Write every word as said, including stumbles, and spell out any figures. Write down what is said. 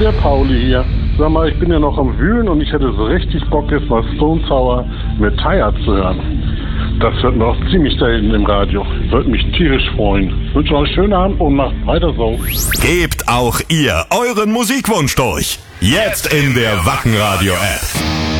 der Pauli hier. Sag mal, ich bin ja noch am Wühlen und ich hätte so richtig Bock, jetzt mal Stone Sour mit Tired zu hören. Das wird noch ziemlich selten im Radio. Würde mich tierisch freuen. Ich wünsche euch einen schönen Abend und macht weiter so. Gebt auch ihr euren Musikwunsch durch. Jetzt in der Wacken Radio App.